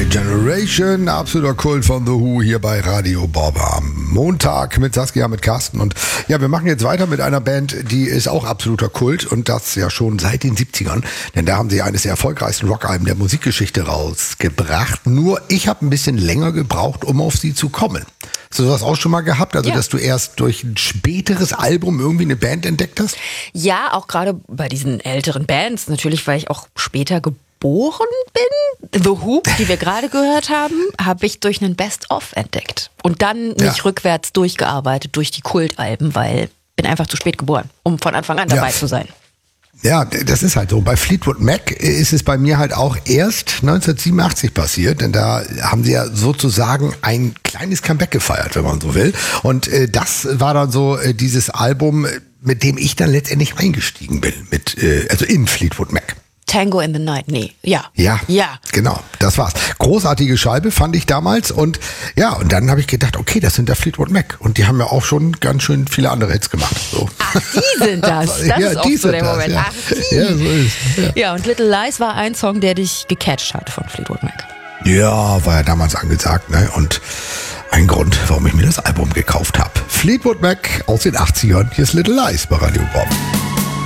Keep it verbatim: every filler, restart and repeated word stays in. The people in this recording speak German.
Generation, absoluter Kult von The Who hier bei Radio Bob am Montag mit Saskia, mit Carsten. Und ja, wir machen jetzt weiter mit einer Band, die ist auch absoluter Kult und das ja schon seit den siebzigern. Denn da haben sie eines der erfolgreichsten Rockalben der Musikgeschichte rausgebracht. Nur ich habe ein bisschen länger gebraucht, um auf sie zu kommen. Hast du sowas auch schon mal gehabt? Also, ja. Dass du erst durch ein späteres Album irgendwie eine Band entdeckt hast? Ja, auch gerade bei diesen älteren Bands. Natürlich, weil ich auch später geboren bin. The Who, die wir gerade gehört haben, habe ich durch einen Best-of entdeckt. Und dann mich ja. rückwärts durchgearbeitet durch die Kultalben, weil bin einfach zu spät geboren, um von Anfang an dabei ja. zu sein. Ja, das ist halt so. Bei Fleetwood Mac ist es bei mir halt auch erst neunzehnhundertsiebenundachtzig passiert, denn da haben sie ja sozusagen ein kleines Comeback gefeiert, wenn man so will. Und äh, das war dann so äh, dieses Album, mit dem ich dann letztendlich eingestiegen bin, mit äh, also in Fleetwood Mac. Tango in the Night, nee, ja. Ja, ja, genau, das war's. Großartige Scheibe fand ich damals und ja, und dann habe ich gedacht, okay, das sind der Fleetwood Mac und die haben ja auch schon ganz schön viele andere Hits gemacht. So. Ach, die sind das, das ja, ist auch so der das, Moment. Ja. Ach, die. Ja, so ist es. Ja. ja, und Little Lies war ein Song, der dich gecatcht hat von Fleetwood Mac. Ja, war ja damals angesagt, ne, und ein Grund, warum ich mir das Album gekauft habe. Fleetwood Mac aus den achtzigern, hier ist Little Lies bei Radio Bob.